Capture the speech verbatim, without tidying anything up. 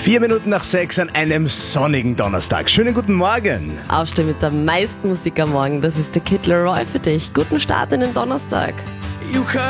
Vier Minuten nach sechs an einem sonnigen Donnerstag. Schönen guten Morgen. Aufstehen mit der meisten Musik am Morgen. Das ist der Kid Leroy für dich. Guten Start in den Donnerstag.